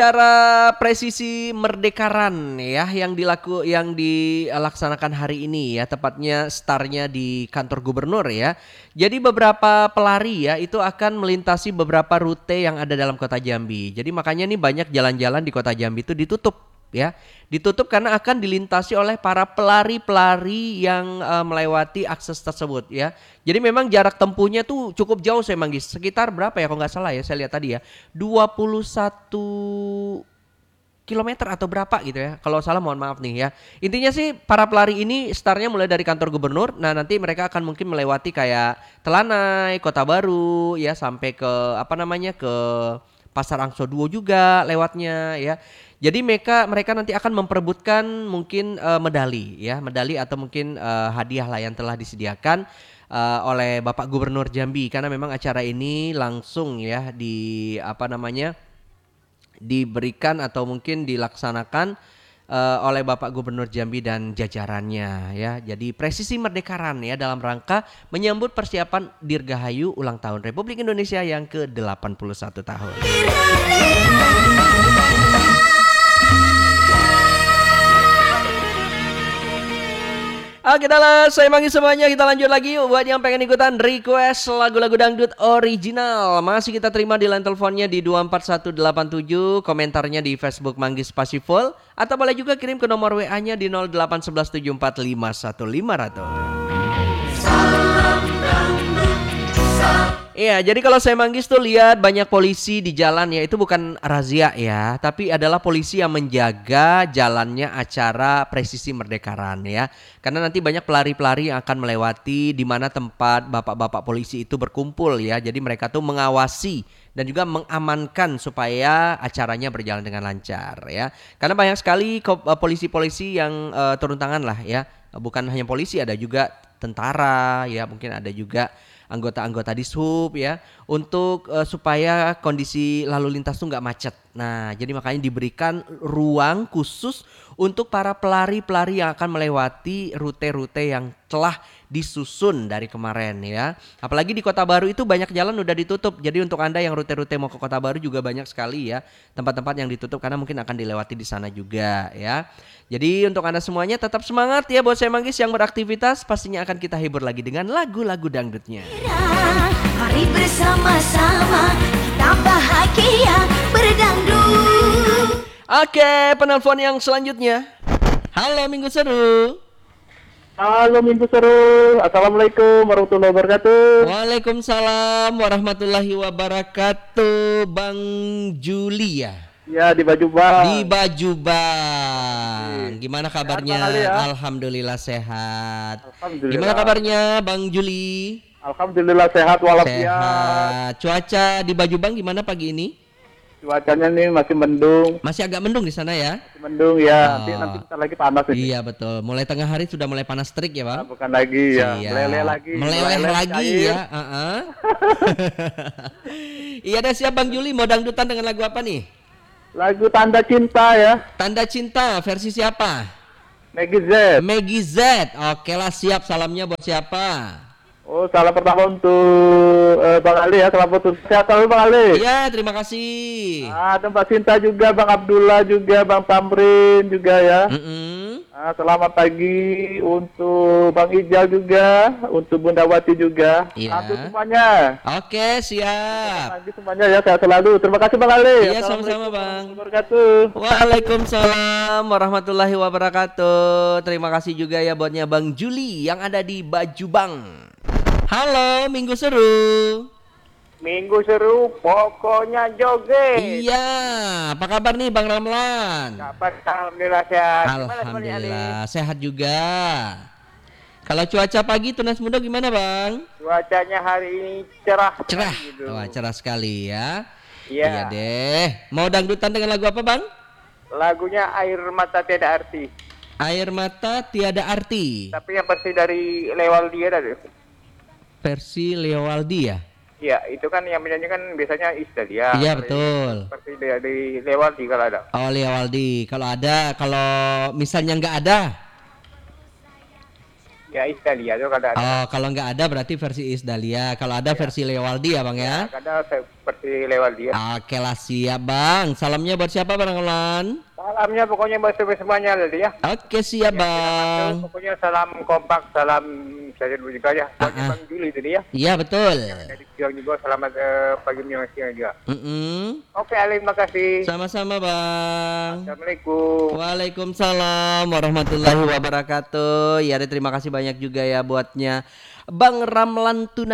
Acara presisi Merdekaran ya yang dilaksanakan hari ini ya, tepatnya startnya di kantor gubernur ya. Jadi beberapa pelari ya itu akan melintasi beberapa rute yang ada dalam kota Jambi. Jadi makanya nih banyak jalan-jalan di kota Jambi itu ditutup ya. Ditutup karena akan dilintasi oleh para pelari-pelari yang melewati akses tersebut ya. Jadi memang jarak tempuhnya tuh cukup jauh saya Manggis. Sekitar berapa ya kalau nggak salah ya saya lihat tadi ya. 21 kilometer atau berapa gitu ya. Kalau salah mohon maaf nih ya. Intinya sih para pelari ini startnya mulai dari kantor gubernur. Nah nanti mereka akan mungkin melewati kayak Telanai, Kota Baru ya sampai ke ke Pasar Angso Duo juga lewatnya ya. Jadi mereka nanti akan memperebutkan mungkin medali atau mungkin hadiah lah yang telah disediakan oleh Bapak Gubernur Jambi, karena memang acara ini langsung ya diberikan atau mungkin dilaksanakan oleh Bapak Gubernur Jambi dan jajarannya ya. Jadi presisi Merdekaran ya dalam rangka menyambut persiapan Dirgahayu ulang tahun Republik Indonesia yang ke-81 tahun. Oke dah, saya manggil semuanya, kita lanjut lagi yuk. Buat yang pengen ikutan request lagu-lagu dangdut original, masih kita terima di line teleponnya di 24187, komentarnya di Facebook Manggis Pasiful, atau boleh juga kirim ke nomor WA-nya di 0811745150. Iya, jadi kalau saya Manggis tuh lihat banyak polisi di jalan ya, itu bukan razia ya, tapi adalah polisi yang menjaga jalannya acara presisi Merdekaran ya. Karena nanti banyak pelari-pelari yang akan melewati di mana tempat bapak-bapak polisi itu berkumpul ya. Jadi mereka tuh mengawasi dan juga mengamankan supaya acaranya berjalan dengan lancar ya. Karena banyak sekali polisi-polisi yang turun tangan lah ya. Bukan hanya polisi, ada juga tentara ya, mungkin ada juga anggota-anggota Dishub ya, untuk supaya kondisi lalu lintas tuh nggak macet. Nah, jadi makanya diberikan ruang khusus untuk para pelari-pelari yang akan melewati rute-rute yang telah disusun dari kemarin ya. Apalagi di Kota Baru itu banyak jalan udah ditutup. Jadi untuk Anda yang rute-rute mau ke Kota Baru juga banyak sekali ya tempat-tempat yang ditutup karena mungkin akan dilewati di sana juga ya. Jadi untuk Anda semuanya tetap semangat ya buat saya Manggis yang beraktivitas, pastinya akan kita hibur lagi dengan lagu-lagu dangdutnya. Mari bersama-sama kita bahagia berdangdut. Oke, penelpon yang selanjutnya. Halo Minggu Seru. Halo Minggu Seru. Assalamualaikum warahmatullahi wabarakatuh. Waalaikumsalam warahmatullahi wabarakatuh. Bang Juli ya? Ya, di Baju Bang. Di Baju Bang. Gimana kabarnya? Ya. Alhamdulillah sehat. Alhamdulillah. Gimana kabarnya Bang Juli? Alhamdulillah sehat walafiat. Sehat. Cuaca di Baju Bang gimana pagi ini? Cuacanya nih masih mendung. Masih agak mendung di sana ya? Masih mendung ya. Oh. Nanti bentar lagi panas ini. Iya betul. Mulai tengah hari sudah mulai panas terik ya Bang? Nah, bukan lagi ya. Siap. Meleleh lagi. Meleleh lagi cair. ya. Iya dah, siap Bang Juli, mau dangdutan dengan lagu apa nih? Lagu Tanda Cinta ya. Tanda Cinta versi siapa? Maggie Z. Maggie Z. Oke lah, siap. Salamnya buat siapa? Oh, salam pertama untuk Bang Ali ya. Selamat sehat selalu Bang Ali. Iya, terima kasih. Ada Mbak Sinta juga, Bang Abdullah juga, Bang Tamrin juga ya. Selamat pagi untuk Bang Ijal juga, untuk Bunda Wati juga. Iya. Untuk semuanya. Oke, siap. Pagi semuanya ya, sehat selalu. Terima kasih Bang Ali. Iya, sama-sama Bang. Wabarakatuh. Waalaikumsalam warahmatullahi wabarakatuh. Terima kasih juga ya buatnya Bang Juli yang ada di Baju Bang. Halo, Minggu Seru. Minggu seru, pokoknya joget. Iya, apa kabar nih Bang Ramlan? Kapan? Alhamdulillah sehat. Alhamdulillah, sehat juga. Kalau cuaca pagi Tunas Muda gimana Bang? Cuacanya hari ini cerah. Cerah, Gitu. wah cerah sekali ya. Iya. Iya deh. Mau dangdutan dengan lagu apa Bang? Lagunya Air Mata Tiada Arti. Air Mata Tiada Arti. Tapi yang pasti dari Lewal dia tadi. Versi Leo Waldi ya? Iya, itu kan yang menyanyikan biasanya Isdalia. Iya betul. Seperti dari Lewal di kalau ada. Oh Leo Waldi. Kalau ada, kalau misalnya nggak ada, Ya Isdalia itu kada ada. Oh, kalau nggak ada berarti versi Isdalia. Kalau ada versi Lewaldi ya Bang ya? Kada seperti lewat dia. Oke lah siap Bang. Salamnya buat siapa Bang Lan? Salamnya pokoknya buat semuanya tadi ya. Oke siap Bang. Pokoknya salam kompak, salam saya juga ya. Buat Bang Juli tadi ya. Iya betul. Jadi siang juga selamat pagi menjelang siang juga. Mm-mm. Oke Ali, makasih. Sama-sama Bang. Assalamualaikum. Waalaikumsalam warahmatullahi wabarakatuh. Ya, terima kasih banyak juga ya buatnya Bang Ramlan Tuna.